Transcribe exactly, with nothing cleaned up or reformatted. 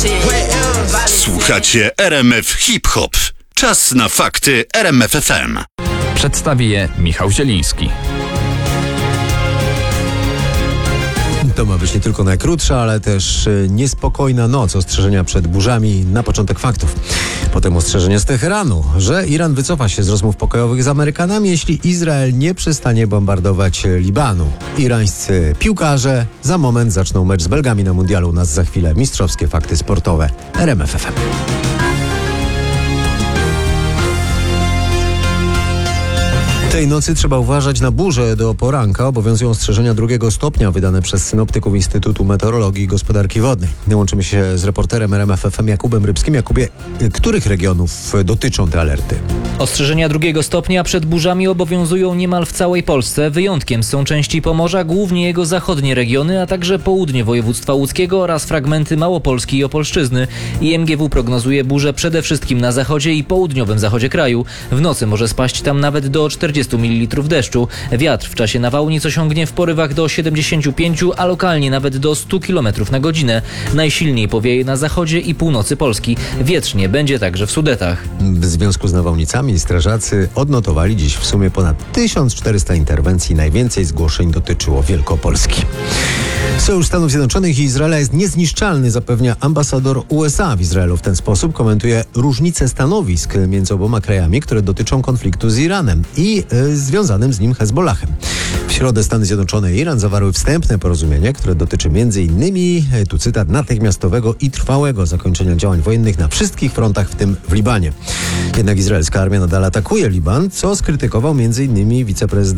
Słuchacie R M F Hip Hop. Czas na fakty R M F F M. Przedstawi je Michał Zieliński. To ma być nie tylko najkrótsza, ale też niespokojna noc. Ostrzeżenia przed burzami na początek faktów. Potem ostrzeżenie z Teheranu, że Iran wycofa się z rozmów pokojowych z Amerykanami, jeśli Izrael nie przestanie bombardować Libanu. Irańscy piłkarze za moment zaczną mecz z Belgami na mundialu. U nas za chwilę mistrzowskie fakty sportowe R M F F M. Tej nocy trzeba uważać na burzę do poranka. Obowiązują ostrzeżenia drugiego stopnia wydane przez synoptyków Instytutu Meteorologii i Gospodarki Wodnej. Łączymy się z reporterem R M F F M Jakubem Rybskim. Jakubie, których regionów dotyczą te alerty? Ostrzeżenia drugiego stopnia przed burzami obowiązują niemal w całej Polsce. Wyjątkiem są części Pomorza, głównie jego zachodnie regiony, a także południe województwa łódzkiego oraz fragmenty Małopolski i Opolszczyzny. I M G W prognozuje burze przede wszystkim na zachodzie i południowym zachodzie kraju. W nocy może spaść tam nawet do czterdziestu mililitrów deszczu. Wiatr w czasie nawałnic osiągnie w porywach do siedemdziesięciu pięciu, a lokalnie nawet do stu kilometrów na godzinę. Najsilniej powieje na zachodzie i północy Polski. Wietrznie będzie także w Sudetach. W związku z nawałnicami strażacy odnotowali dziś w sumie ponad tysiąc czterysta interwencji. Najwięcej zgłoszeń dotyczyło Wielkopolski. Sojusz Stanów Zjednoczonych i Izraela jest niezniszczalny, zapewnia ambasador U S A w Izraelu. W ten sposób komentuje różnice stanowisk między oboma krajami, które dotyczą konfliktu z Iranem i y, związanym z nim Hezbollahem. W środę Stany Zjednoczone i Iran zawarły wstępne porozumienie, które dotyczy między innymi, tu cytat, natychmiastowego i trwałego zakończenia działań wojennych na wszystkich frontach, w tym w Libanie. Jednak izraelska armia nadal atakuje Liban, co skrytykował między innymi wiceprezydent